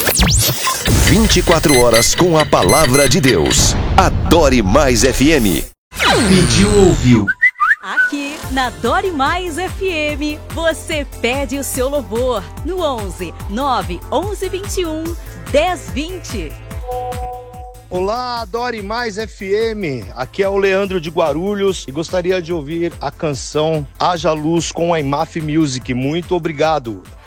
24 horas com a palavra de Deus. Adore Mais FM. Pediu, ouviu. Aqui na Dore Mais FM, você pede o seu louvor no 11 9 11 21 10 20. Olá, Adore Mais FM. Aqui é o Leandro de Guarulhos e gostaria de ouvir a canção Haja Luz com a IMAF Music. Muito obrigado.